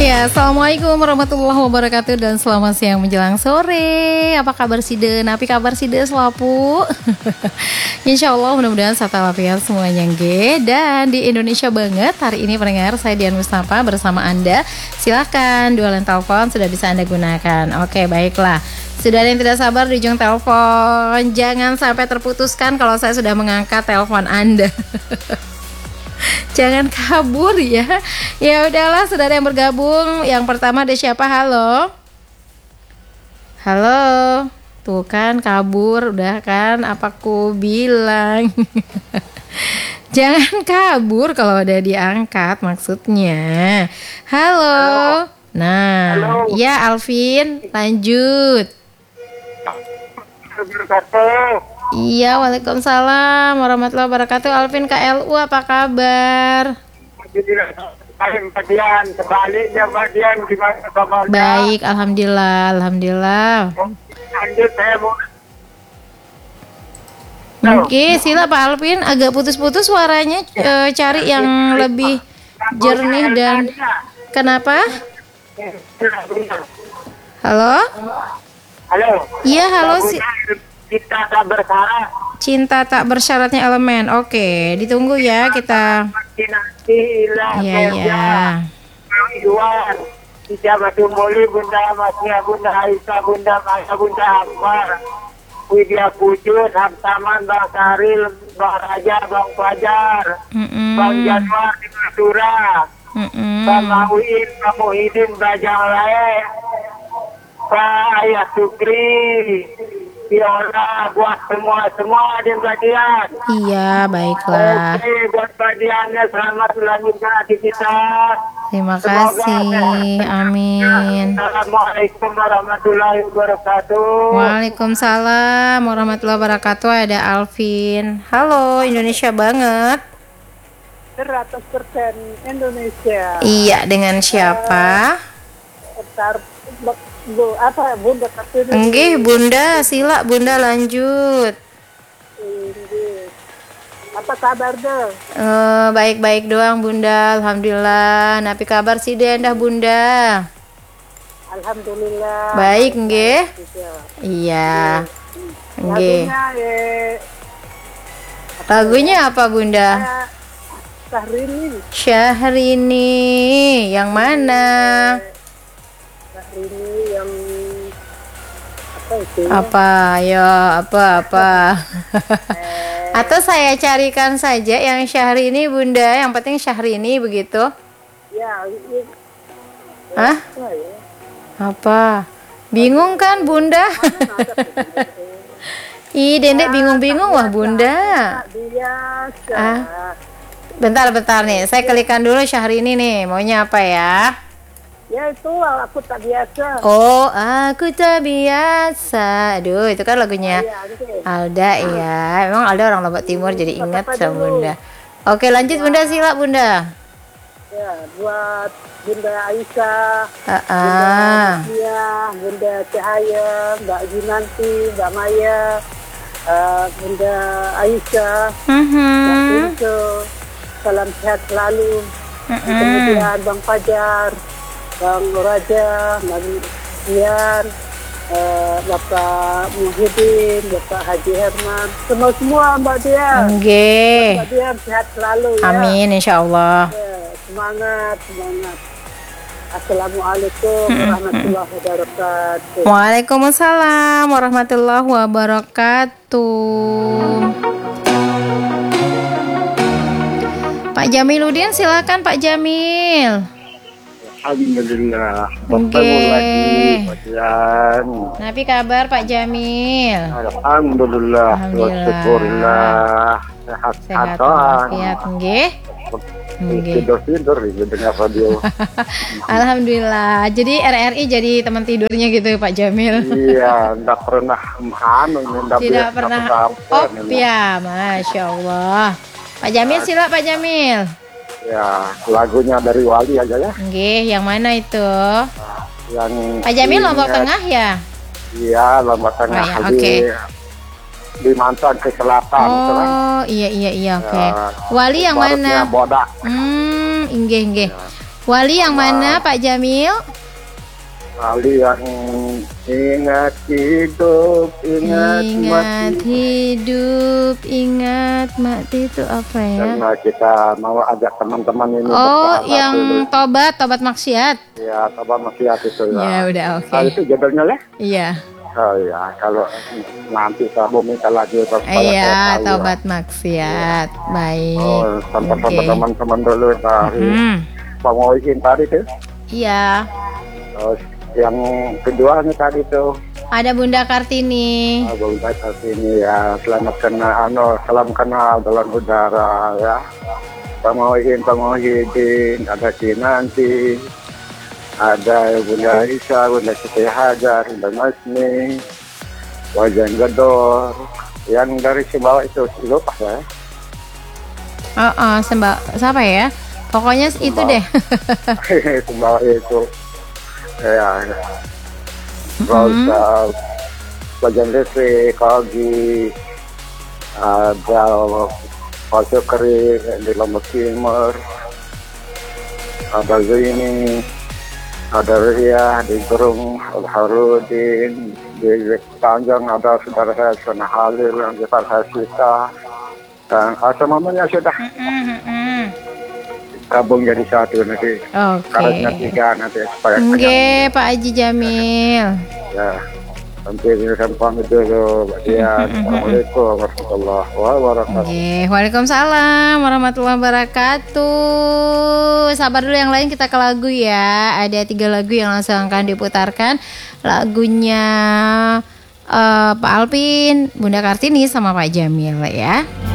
Ya, assalamualaikum warahmatullahi wabarakatuh dan selamat siang menjelang sore. Apa kabar Side? Napi kabar Side selapu? Insya Allah mudah-mudahan sata lapian semuanya nge. Dan di Indonesia banget hari ini pendengar, saya Dian Mustafa bersama Anda. Silahkan dualan telepon sudah bisa Anda gunakan. Oke, baiklah. Sudah ada yang tidak sabar di ujung telepon. Jangan sampai terputuskan kalau saya sudah mengangkat telepon Anda. Jangan kabur ya. Ya udahlah, saudara yang bergabung. Yang pertama ada siapa? Halo. Halo. Tuh kan kabur udah kan, apa ku bilang. Jangan kabur kalau udah diangkat maksudnya. Halo. Nah, Halo. ya Alvin, lanjut. Iya, waalaikumsalam warahmatullahi wabarakatuh. Alvin KLU, apa kabar? Sebaliknya bagian gimana kabarnya? Baik, alhamdulillah, alhamdulillah. Lanjut saya mau. Oke, sila Pak Alvin, agak putus-putus suaranya, cari yang lebih jernih dan kenapa? Halo? Halo. Iya, halo Kita tak bersyarat. Cinta tak bersyaratnya elemen. Oke, ditunggu ya kita. Iya, iya. Iwan, Ija Batu Muli, Bunda Masnya, Bunda Aisyah, Bunda Maya, Bunda Akbar, Widya Pujut, Hamtaman, Bang Saril, Bang Raja, Bang Fajar, Bang Januar di Madura, Bang Mauin, Bang Muhyiddin, Bajang Lae, Pak Ayah Sukri, Viola, buat semua di bagian. Iya, baiklah. Oke, buat bagiannya selamat melanjutkan aktivitas. Terima kasih. Amin. Assalamualaikum warahmatullahi wabarakatuh. Waalaikumsalam warahmatullahi wabarakatuh. Ada Alvin. Halo, Indonesia banget. 100% Indonesia. Iya, dengan siapa? Bunda Kartini? Enggih, Bunda, sila Bunda lanjut. Apa kabar deh? Baik-baik doang Bunda, alhamdulillah. Napi kabar sih deh dah Bunda. Alhamdulillah. Baik nggih? Iya. Nggih. Lagunya apa Bunda? Syahrini. Yang mana? Syahrini yang apa itu? Apa? Ya, apa? Atau saya carikan saja yang Syahrini Bunda, yang penting Syahrini begitu. Ya, Hah? Apa? Bingung kan Bunda? Ih, Dendek bingung-bingung wah Bunda. Biasa. Bentar nih, saya klikkan dulu Syahrini nih, maunya apa ya? Ya itu aku tak biasa. Oh, aku tak biasa. Aduh, itu kan lagunya Alda ya. Emang Alda orang Lombok Timur jadi ingat sama Bunda. Oke, lanjut Bunda, sila Bunda. Ya, buat Bunda Aisyah, Bunda Cahaya, Mbak Junanti, Mbak Maya, Bunda Aisyah, Mbak Pinto, salam sehat selalu. Kemudian Bang Fajar, Bang Raja, Bang Dian, Bapak Muhyiddin, Bapak Haji Herman, semua Mbak Dian. Oke. Mbak Dian sehat selalu ya. Amin, insya Allah. Ya, semangat. Assalamualaikum warahmatullahi wabarakatuh. Waalaikumsalam warahmatullahi wabarakatuh. Pak Jamiluddin, silakan Pak Jamil. Alhamdulillah. Oke. Bagian. Napi kabar Pak Jamil? Alhamdulillah. Syukurillah. Sehat walafiat nggih. Tidur di dengar radio. Alhamdulillah. Jadi RRI jadi teman tidurnya gitu Pak Jamil. Iya, enggak pernah Tidak pernah off ya, Masya Allah. Pak Jamil sila Pak Jamil. Ya, lagunya dari Wali aja ya. Nggih, yang mana itu? Yang Pak Jamil Lombok Tengah ya? Iya, Lombok Tengah. Oh, ya, oke. Di Mantan ke selatan. Oh, iya, oke. Wali yang mana? Bodak. Inggih. Wali yang mana Pak Jamil? Wali yang ingat hidup, ingat mati. Hidup, ingat mati itu apa ya? Karena kita mau ajak teman-teman ini. Oh, yang tobat maksiat. Ya, tobat maksiat itu ya. Ya udah, oke. Itu judulnya ya? Iya. Oh ya, kalau nanti kamu minta lagi iya, tobat maksiat. Baik. Oh, sampai teman-teman dulu dari pengoiin tadi tuh. Iya. Terus yang keduanya tadi tuh ada Bunda Kartini. Bunda Kartini ya, selamat kenal, salam kenal dalam udara ya. Pengohidin, ada Kinanti, ada Bunda Isa, Bunda Siti Hajar, Bunda Masni, Wajan Gedor, yang dari Sumbawa itu lupa ya. Siapa ya? Pokoknya itu deh. Sumbawa itu ya. Rosa, Wajan Listrik, Kogi, ada Pak Syukri di Lombok Timur, ada Zaini, ada Ria di Gerung, ada Harudin di Tanjung, ada saudara saya Sona Halil yang di Parhasita, dan semuanya sudah gabung jadi satu nanti. Karetnya 3 nanti supaya Pak Haji Jamil. Ya, nanti akan pamit dulu. Assalamualaikum warahmatullahi wabarakatuh. Waalaikumsalam warahmatullahi wabarakatuh. Sabar dulu, yang lain kita ke lagu ya. Ada 3 lagu yang langsung akan diputarkan. Lagunya Pak Alpin, Bunda Kartini sama Pak Jamil ya.